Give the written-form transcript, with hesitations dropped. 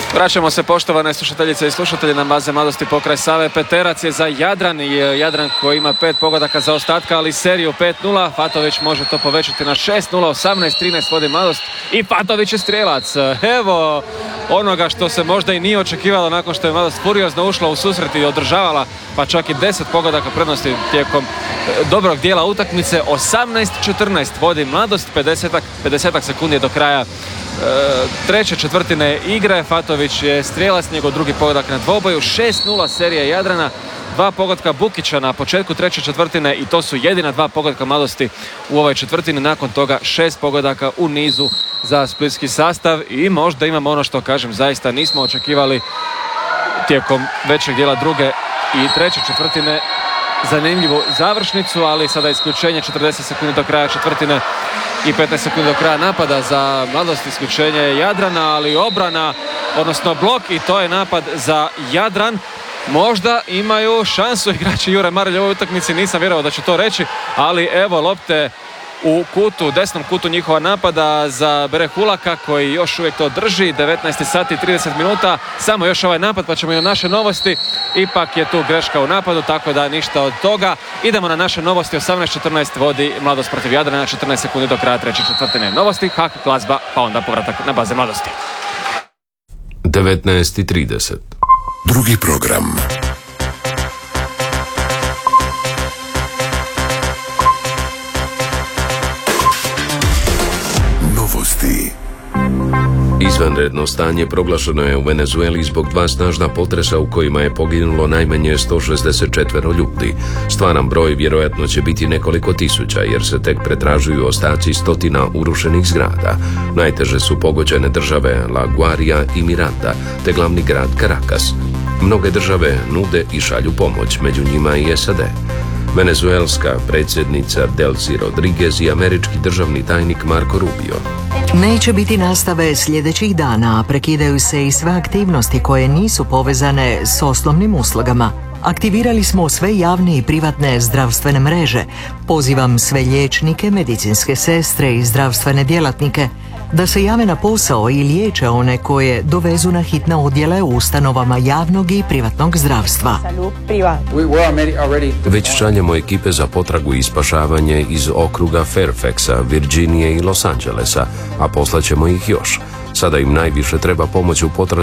Vraćamo se, poštovane slušateljice i slušatelji, na baze mladosti pokraj Save. Peterac je za Jadran i Jadran koji ima 5 pogodaka za ostatka, ali seriju 5-0. Fatović može to povećati na 6-0, 18-13 vodi mladost i Fatović je strijelac. Evo onoga što se možda i nije očekivalo nakon što je mladost furiozno ušla u susret i održavala pa čak i 10 pogodaka prednosti tijekom dobrog dijela utakmice. 18-14 vodi mladost, 50 sekundi do kraja treće četvrtine igre. Fatović je strijelac, njegov drugi pogodak na dvoboju. 6-0 serija Jadrana, 2 pogotka Bukića na početku treće četvrtine i to su jedina 2 pogotka mladosti u ovoj četvrtini. Nakon toga 6 pogodaka u nizu za splitski sastav i možda imamo ono što kažem, zaista nismo očekivali tijekom većeg dijela druge i treće četvrtine zanimljivu završnicu, ali sada isključenje 40 sekundi do kraja četvrtine i 15 sekundi do kraja napada za mladost. Isključenje Jadrana, ali obrana, odnosno blok, i to je napad za Jadran. Možda imaju šansu igrači Jure Marelj u ovoj utakmici, nisam vjerovao da ću to reći, ali evo lopte u kutu, desnom kutu njihova napada za Berehulaka koji još uvijek to drži. 19 sati i 30 minuta, samo još ovaj napad pa ćemo i na naše novosti. Ipak je tu greška u napadu, tako da ništa od toga. Idemo na naše novosti. 18-14 vodi mladost protiv Jadrana, 14 sekundi do kraja treće četvrtine. Novosti, hak, glazba, pa onda povratak na baze mladosti. 19:30. Drugi program. Novosti. Izvanredno stanje proglašeno je u Venezueli zbog 2 snažna potresa u kojima je poginulo najmanje 164 ljudi. Stvaran broj vjerojatno će biti nekoliko tisuća jer se tek pretražuju ostaci stotina urušenih zgrada. Najteže su pogođene države La Guaira i Miranda, te glavni grad Caracas. Mnoge države nude i šalju pomoć, među njima i SAD. Venezuelska predsjednica Delcy Rodriguez i američki državni tajnik Marco Rubio. Neće biti nastave sljedećih dana, prekidaju se i sve aktivnosti koje nisu povezane s osnovnim uslugama. Aktivirali smo sve javne i privatne zdravstvene mreže. Pozivam sve liječnike, medicinske sestre i zdravstvene djelatnike da se jave na posao i liječe one koje dovezu na hitne odjele u ustanovama javnog i privatnog zdravstva. Već šaljemo ekipe za potragu i spašavanje iz okruga Fairfaxa, Virginije i Los Angelesa, a poslaćemo ih još. Sada im najviše treba pomoć u potrazi